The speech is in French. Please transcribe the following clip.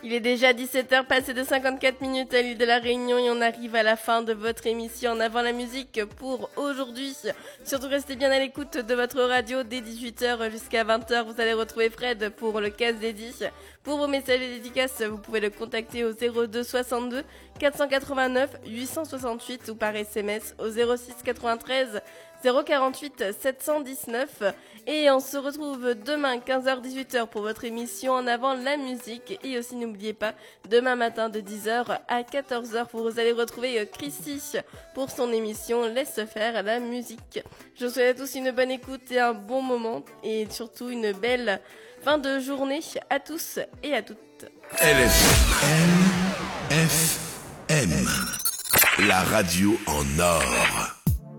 Il est déjà 17h, passé de 54 minutes à l'île de la Réunion et on arrive à la fin de votre émission En avant la musique pour aujourd'hui. Surtout restez bien à l'écoute de votre radio dès 18h jusqu'à 20h. Vous allez retrouver Fred pour le casse dédié. Pour vos messages et dédicaces, vous pouvez le contacter au 02 62 489 868 ou par SMS au 06 93 048 719 et on se retrouve demain 15h-18h pour votre émission En avant la musique et aussi n'oubliez pas demain matin de 10h à 14h vous allez retrouver Christy pour son émission Laisse faire la musique. Je vous souhaite à tous une bonne écoute et un bon moment et surtout une belle fin de journée à tous et à toutes. LFM, la radio en or.